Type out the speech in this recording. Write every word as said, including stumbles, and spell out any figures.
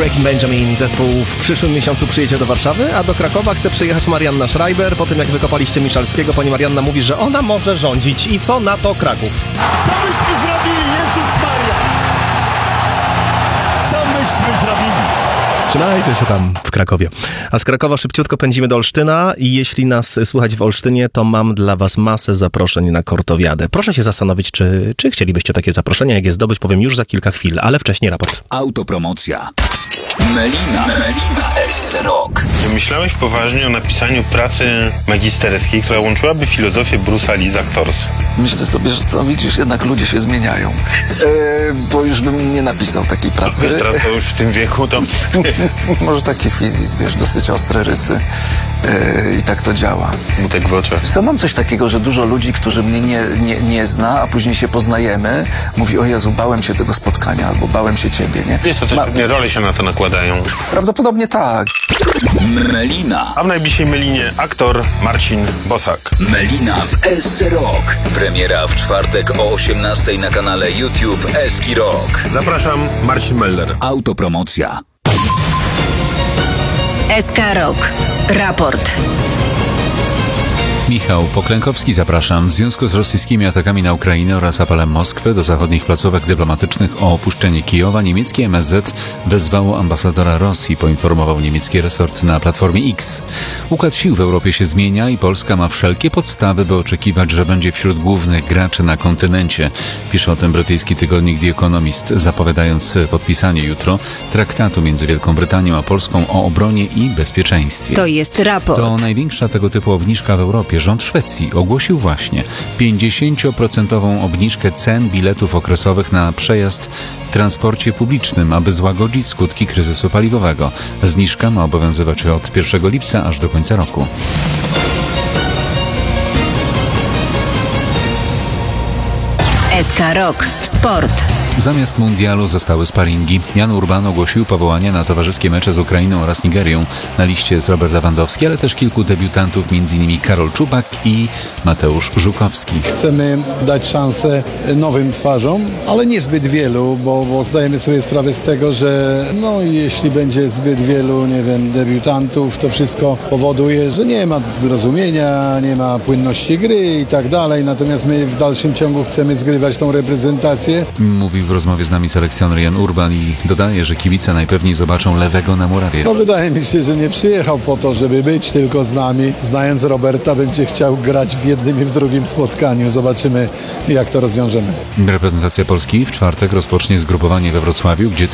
Breaking Benjamin. Zespół w przyszłym miesiącu przyjedzie do Warszawy, a do Krakowa chce przyjechać Marianna Schreiber. Po tym, jak wykopaliście Miszalskiego, pani Marianna mówi, że ona może rządzić. I co na to Kraków? Co myśmy zrobili, Jezus Maria? Co myśmy zrobili? Trzymajcie się tam w Krakowie. A z Krakowa szybciutko pędzimy do Olsztyna i jeśli nas słuchać w Olsztynie, to mam dla was masę zaproszeń na Kortowiadę. Proszę się zastanowić, czy, czy chcielibyście takie zaproszenia. Jak je zdobyć, powiem już za kilka chwil, ale wcześniej raport. Autopromocja. Melina. Melina w S C Rock. Myślałeś poważnie o napisaniu pracy magisterskiej, która łączyłaby filozofię Bruce'a Lee z aktorstwem? Myślę sobie, że to widzisz, jednak ludzie się zmieniają. E, bo już bym nie napisał takiej pracy. Wiesz, teraz to już w tym wieku to... Może taki fizis, wiesz, dosyć ostre rysy. E, I tak to działa. Mutek w oczach. Co, mam coś takiego, że dużo ludzi, którzy mnie nie, nie, nie zna, a później się poznajemy, mówi: o Jezu, bałem się tego spotkania, albo bałem się ciebie, nie? Wiesz, to też Ma... pewnie role się na to nakładają. Prawdopodobnie tak. Melina. A w najbliższej Melinie aktor Marcin Bosak. Melina w S C Rock. Premiera w czwartek o osiemnastej na kanale YouTube Eski Rock. Zapraszam, Marcin Meller. Autopromocja. S K Rock. Raport. Michał Poklękowski, zapraszam. W związku z rosyjskimi atakami na Ukrainę oraz apelem Moskwy do zachodnich placówek dyplomatycznych o opuszczenie Kijowa, niemieckie M S Z wezwało ambasadora Rosji, poinformował niemiecki resort na Platformie X. Układ sił w Europie się zmienia i Polska ma wszelkie podstawy, by oczekiwać, że będzie wśród głównych graczy na kontynencie. Pisze o tym brytyjski tygodnik The Economist, zapowiadając podpisanie jutro traktatu między Wielką Brytanią a Polską o obronie i bezpieczeństwie. To jest raport. To największa tego typu obniżka w Europie. Rząd Szwecji ogłosił właśnie pięćdziesięcioprocentową obniżkę cen biletów okresowych na przejazd w transporcie publicznym, aby złagodzić skutki kryzysu paliwowego. Zniżka ma obowiązywać od pierwszego lipca aż do końca roku. S K Rock. Sport. Zamiast mundialu zostały sparingi. Jan Urban ogłosił powołanie na towarzyskie mecze z Ukrainą oraz Nigerią. Na liście jest Robert Lewandowski, ale też kilku debiutantów, m.in. Karol Czubak i Mateusz Żukowski. Chcemy dać szansę nowym twarzom, ale nie zbyt wielu, bo, bo zdajemy sobie sprawę z tego, że no jeśli będzie zbyt wielu, nie wiem, debiutantów, to wszystko powoduje, że nie ma zrozumienia, nie ma płynności gry i tak dalej. Natomiast my w dalszym ciągu chcemy zgrywać tą reprezentację. Mówił w rozmowie z nami selekcjoner Jan Urban i dodaje, że kibice najpewniej zobaczą lewego na murawie. No wydaje mi się, że nie przyjechał po to, żeby być tylko z nami. Znając Roberta, będzie chciał grać w jednym i w drugim spotkaniu. Zobaczymy, jak to rozwiążemy. Reprezentacja Polski w czwartek rozpocznie zgrupowanie we Wrocławiu, gdzie